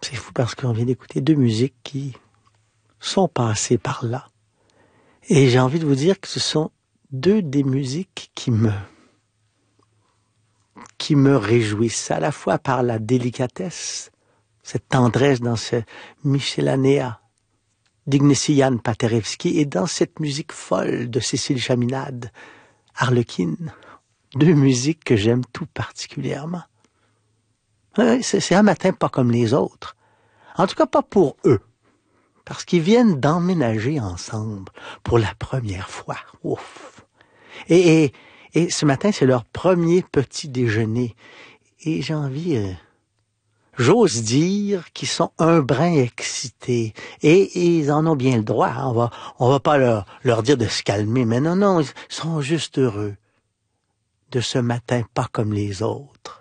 C'est fou parce qu'on vient d'écouter deux musiques qui sont passées par là. Et j'ai envie de vous dire que ce sont deux des musiques qui me réjouissent, à la fois par la délicatesse, cette tendresse dans ce Miscellanea d'Ignatian Paderewski et dans cette musique folle de Cécile Chaminade, Harlequin. Deux musiques que j'aime tout particulièrement. C'est un matin pas comme les autres. En tout cas, pas pour eux. Parce qu'ils viennent d'emménager ensemble pour la première fois. Ouf! Et ce matin, c'est leur premier petit déjeuner. Et j'ai envie, j'ose dire qu'ils sont un brin excités. Et ils en ont bien le droit. Hein. On va pas leur dire de se calmer. Mais non, ils sont juste heureux de ce matin pas comme les autres.